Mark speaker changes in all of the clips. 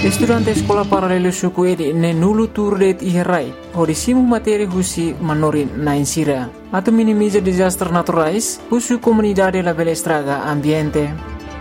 Speaker 1: Estudante sekolah paralelo suku edi ne nulu turdet iherai, hodisimu materi husi manorin na insira. Atau minimiza disaster naturais, husu comunidade la bela estraga ambiente.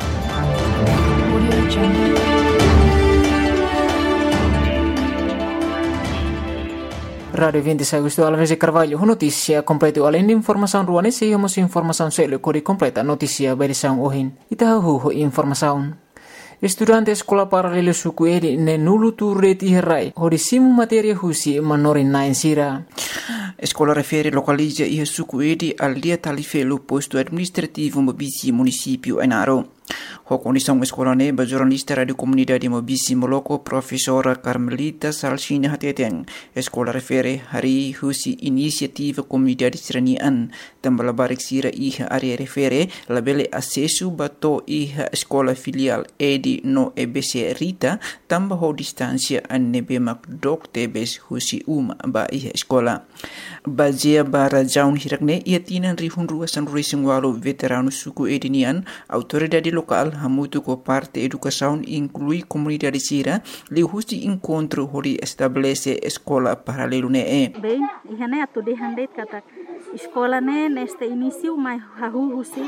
Speaker 1: Radio 26 Agosto Alves de Carvalho, notícia completa além de informação ruane, se temos informação selo kori completa notícia berisão ohin. Itahu informação. Estudante sekolah paralelo suku edi ne nulu turret iherai, hodisimu materia husi manorin na insira.
Speaker 2: Escola refere localiza e suku edi al dia talifelo posto administrativo Mobisi município Ainaro. A condição escola neba jornalista radio comunidade Mobisi Moloko professora Carmelita Salsina Hateten. Escola refere hari husi inisiativa comunidade seranian tambah barik sira iha area refere labele acesso bato iha escola filial edi no EBC Rita tambah ho distância anebe makdok tebes husi ba iha escola. Bazia bara jaun hirakne ia tinan rihun ruasan racing walu veterano suku edinian autoridade local hamutu ko parte educação inclui comunidade sira li husi encontro hori estabelece escola paralelo ne
Speaker 3: bem ihane atu de handet kata escola ne neste início mai hahu husi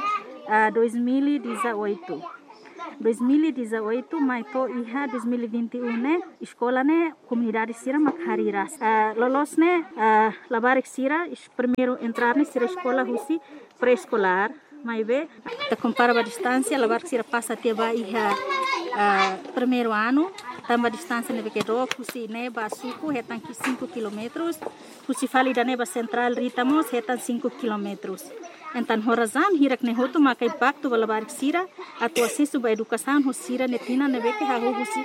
Speaker 3: 2018 mai to iha 2021 ne escola ne comunidade sira makhariras lolos ne labarik sira primeiro entrar ne sira escola husi pré-escolar mai be ta compara a distância labarik sira passa até ba iha primeiro ano tamba distância ne que do husi ne ba suku hetan 5 km husi fali da ne ba central ritamos hetan 5 km. Então, horazan hirak ne hotu makai pacto balabarik sira atu acesso ba educação hosira netina nebe que hahu husi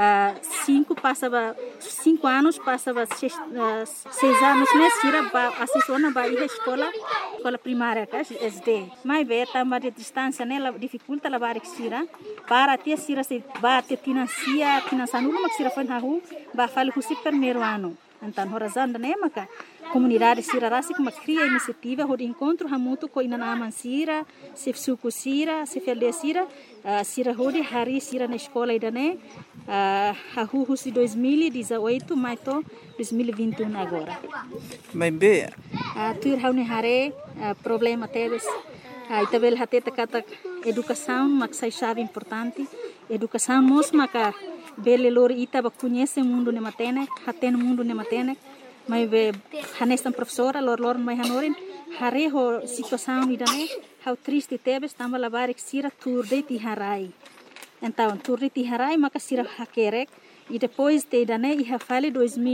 Speaker 3: 5 anos passava 6 anos ne sira ba acesso na ba escola primária ka SD mai be tamba de distância ne la dificulta labarik sira para ter sira se ba te financia nulo mak sira fan hahu ba fali husi primeiro ano. Então, horazan ne maka comunidade sira rasi que cria iniciativa de encontro hamutu ko inanaman sira se suku sira se felde sira sira hodi hari sira na escola idane hahu husi 2018 mais to 2021 agora
Speaker 2: mas be
Speaker 3: tur haune hare problema teves itabel hateta kata educação mak sai chave importante educação mos maka bele lori ita ba conhece mundo ne matene haten mundo ne matene mai be hanestan professora lor mai hanorin hare ho situação idane how triste tebes tamba labarik sira turde ti harai então turde ti harai maka sira hakerek e depois te idane iha fale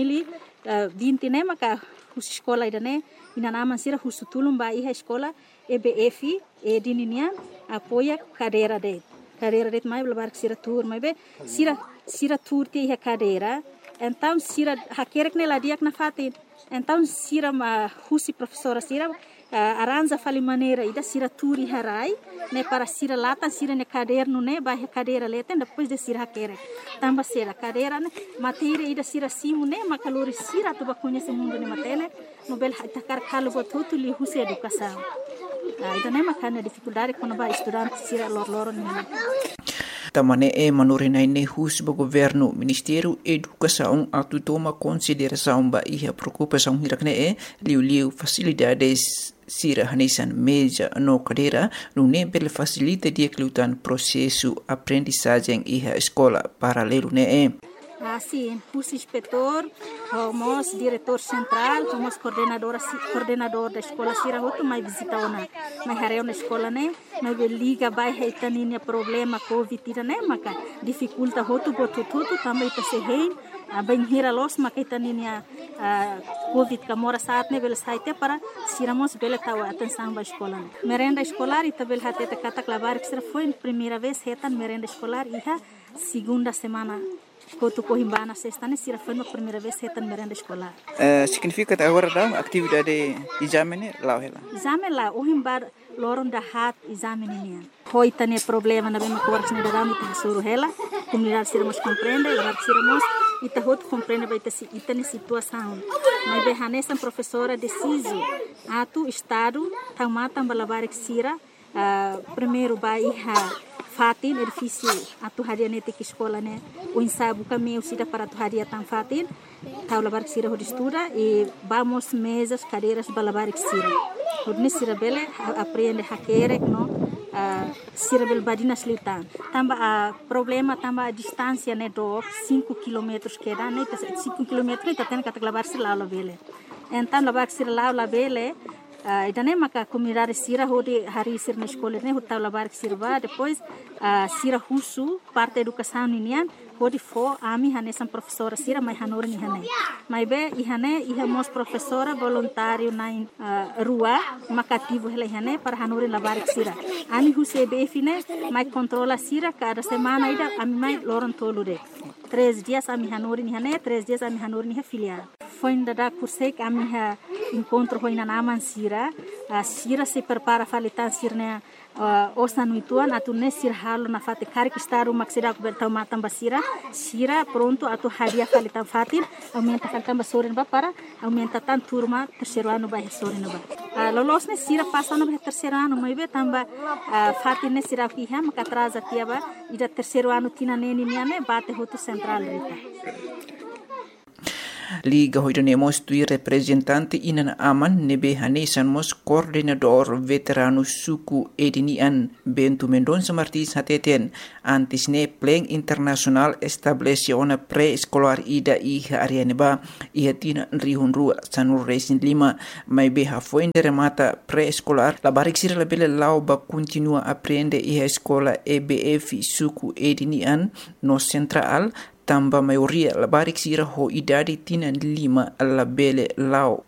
Speaker 3: 2020 ne maka hus escola idane inanaman sira husutulum ba iha escola EBF edinian apoia cadeira de mai labarik sira tur mai be sira tur ti iha cadeira. Então, sira hakerek ne ladiak na fatin. Então, sira husi professora sira aranja fali maneira ida sira turi harai ne para sira latan sira ne caderno ne ba cadeira leten depois de sira hakerek. Tamba sira cadeira ne matéria ida sira simu ne makalori sira tu ba conhece mundo ne matene no bel takar kalu botutu li husi educação. Ida ne makana dificuldade quando ba estudante sira lor ne.
Speaker 2: Tamane manurinai ne hus ba governo Ministério Educação atu toma consideração ba iha preocupação hirakne liu facilidades sira hanesan meja no cadeira no nebel facilita dia kelutan processo aprendizagem iha escola paralelo ne
Speaker 3: Sim, curso inspetor, somos diretor central, somos coordenador da escola sira hotu mai visita ona mai hareu na escola ne mai liga vai heitaninia problema covid ne maka dificulta hotu botu também ta se hein bem hira los maka heitaninia covid kamora saat ne bel saite para siramos bel tawa atenção ba escola merenda escolar e tabel hateta kata klavar que sira foi primeira vez hetan merenda escolar iha segunda semana Kotu Cohimbana sexta sira foi a primeira vez hetan merenda escolar.
Speaker 2: Significa agora da atividade exame lá ela.
Speaker 3: Exame lá o himbar loron da hat exame nian. Hoi tane problema na bema coordes ne da mit suru hela. Comunidade sira mos compreende, lá sira mos ita hot compreende vai ter itane situação. Mas be hanesan professora deciso atu estado tamata balabarik sira primeiro ba iha fatin é difícil atu hadia nete que escola né o ensaio kami usida para atu hadia tan fatin tau labar que sira estuda e vamos mesas cadeiras balabar que sira hodne sira bele aprende hakere no sira bel badina slitan tamba a problema tamba a distância né do 5 km que dá né 5 km tá tendo que labar sira lá bele então labar sira lá bele idane maka comunidade sira hodi hari sir na escola né hotel labar sirva depois sira husu parte educação ninian hodi fo ami hane sam professora sira mai hanor ni hane mai be ihane ihamos professora voluntário na rua makativo hele hane para hanor labar sira ami huse be fine mai controla sira cada semana ida ami mai loron tolude 3 dias ami hanor ni hane 3 dias ami hanor ni filial foi ainda curso que ami encontro foi na naman sira sira se prepara falitan sirne osa nuituan atu ne sir halo na fate kari que está uma que bertau matam basira sira pronto atu hadia falitan fatin aumenta falitan basorin ba para aumenta tan turma terceiro ano ba sorin ba lolos ne sira passa no terceiro ano mai be tamba fatin ne sira ki ha maka atrasa tiaba ida terceiro ano tina neni niane bate hoto central rita
Speaker 2: Liga hoidanemos tui representante inan aman nebe hanesanmos coordenador veterano suku edinian Bento Mendonça Martins hateten antes ne pleng internasional establece ona pre-escolar ida iha arianeba iha tina rihunrua sanur resin 5 mai beha foinde remata pre-escolar la barik sira labele lau ba continua aprende iha escola EBF suku edinian no central tamba maioria la barik sira ho idade tina 5 la bele lao